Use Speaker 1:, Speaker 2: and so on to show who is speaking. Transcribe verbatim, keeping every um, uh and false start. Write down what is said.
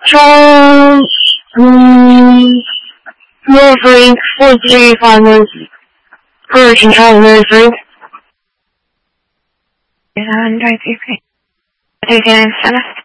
Speaker 1: So, um, nursery, four to three farmers, Persian child nursery.
Speaker 2: And I think I think I'm